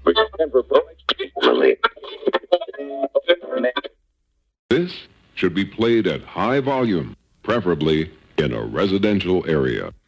This should be played at high volume, preferably in a residential area.